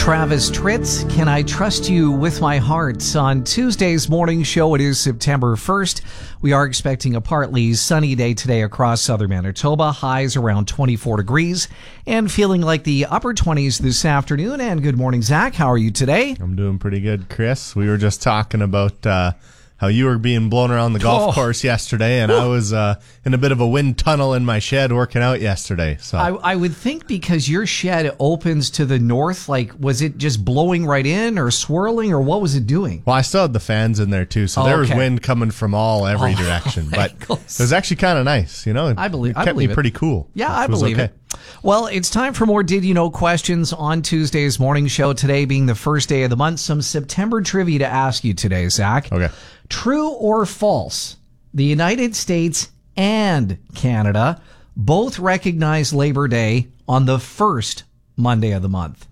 Travis Tritt, Can I Trust You With My Heart? On Tuesday's morning show, it is September 1st. We are expecting a partly sunny day today across southern Manitoba. Highs around 24 degrees and feeling like the upper 20s this afternoon. And good morning, Zach. How are you today? I'm doing pretty good, Chris. We were just talking about how you were being blown around the golf course yesterday, and I was in a bit of a wind tunnel in my shed working out yesterday. So I would think because your shed opens to the north, like, was it just blowing right in or swirling, or what was it doing? Well, I still had the fans in there too, so there was wind coming from every direction. But it was actually kind of nice, you know. It kept me pretty cool. Yeah, I believe it. Well, it's time for more Did You Know questions on Tuesday's morning show. Today being the first day of the month, some September trivia to ask you today, Zach. Okay. True or false? The United States and Canada both recognize Labor Day on the first Monday of the month.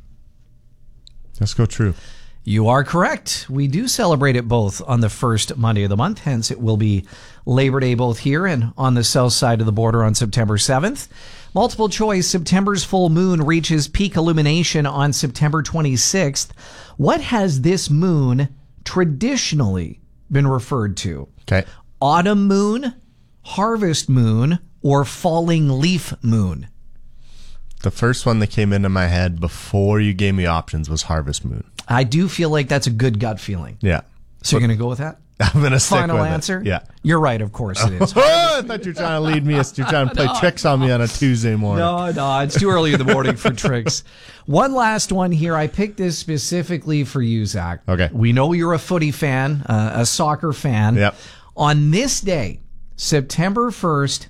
Let's go true. You are correct. We do celebrate it both on the first Monday of the month. Hence, it will be Labor Day both here and on the south side of the border on September 7th. Multiple choice, September's full moon reaches peak illumination on September 26th. What has this moon traditionally been referred to? Okay. Autumn moon, harvest moon, or falling leaf moon? The first one that came into my head before you gave me options was harvest moon. I do feel like that's a good gut feeling. Yeah. So you're going to go with that? I'm going to stick with it. Final answer? Yeah. You're right, of course it is. I thought you were trying to lead me. You're trying to play tricks on me on a Tuesday morning. No, it's too early in the morning for tricks. One last one here. I picked this specifically for you, Zach. Okay. We know you're a footy fan, a soccer fan. Yep. On this day, September 1st,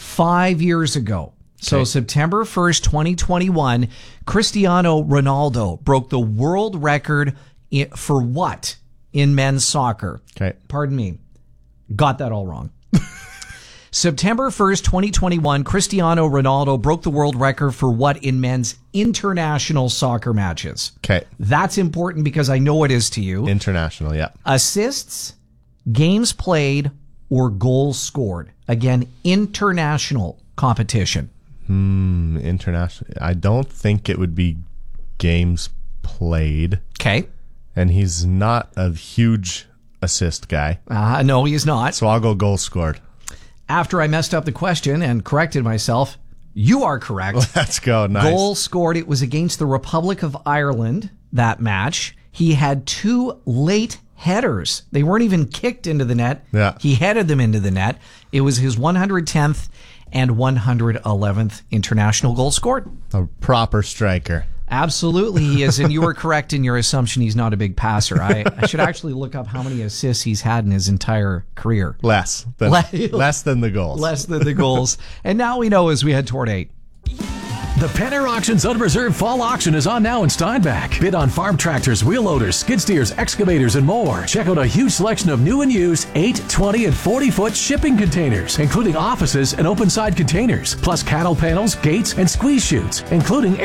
5 years ago, so September 1st, 2021, Cristiano Ronaldo broke the world record for what in men's soccer? Okay. Pardon me. Got that all wrong. September 1st, 2021, Cristiano Ronaldo broke the world record for what in men's international soccer matches? Okay. That's important because I know it is to you. International, yeah. Assists, games played, or goals scored. Again, international competition. International. I don't think it would be games played. Okay. And he's not a huge assist guy. No, he is not. So I'll go goal scored. After I messed up the question and corrected myself, you are correct. Let's go. Nice. Goal scored. It was against the Republic of Ireland, that match. He had two late headers. They weren't even kicked into the net. Yeah. He headed them into the net. It was his 110th and 111th international goal scored. A proper striker. Absolutely he is, and you were correct in your assumption he's not a big passer. I should actually look up how many assists he's had in his entire career. Less than the goals. Less than the goals. And now we know as we head toward 8. The Penner Auctions Unreserved Fall Auction is on now in Steinbach. Bid on farm tractors, wheel loaders, skid steers, excavators, and more. Check out a huge selection of new and used 8, 20, and 40-foot shipping containers, including offices and open-side containers, plus cattle panels, gates, and squeeze chutes, including